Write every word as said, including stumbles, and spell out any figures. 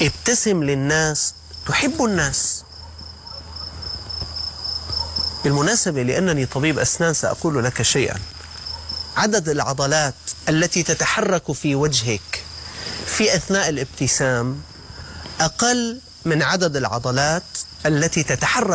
ابتسم للناس تحب الناس. بالمناسبة، لأنني طبيب أسنان سأقول لك شيئا. عدد العضلات التي تتحرك في وجهك في أثناء الابتسام أقل من عدد العضلات التي تتحرك